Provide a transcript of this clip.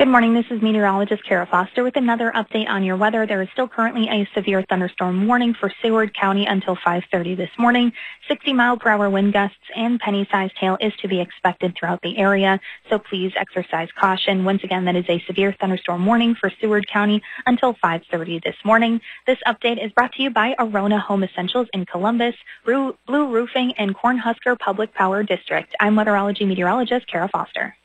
Good morning. This is meteorologist Kara Foster with another update on your weather. There is still currently a severe thunderstorm warning for Seward County until 5:30 this morning. 60-mile-per-hour wind gusts and penny-sized hail is to be expected throughout the area, so please exercise caution. Once again, that is a severe thunderstorm warning for Seward County until 5:30 this morning. This update is brought to you by Arona Home Essentials in Columbus, Blue Roofing, and Cornhusker Public Power District. I'm weatherology meteorologist Kara Foster.